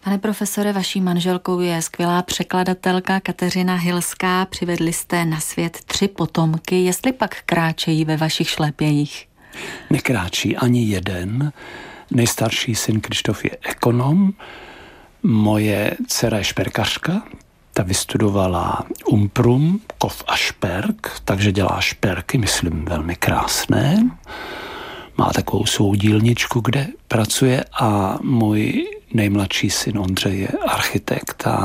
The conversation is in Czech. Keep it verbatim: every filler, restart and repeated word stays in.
Pane profesore, vaší manželkou je skvělá překladatelka Kateřina Hilská. Přivedli jste na svět tři potomky. Jestli pak kráčejí ve vašich šlépějích? Nekráčí ani jeden. Nejstarší syn Krištof je ekonom. Moje dcera je šperkařka. Ta vystudovala Umprum, kov a šperk, takže dělá šperky, myslím, velmi krásné. Má takovou svou dílničku, kde pracuje, a můj nejmladší syn Ondřej je architekt a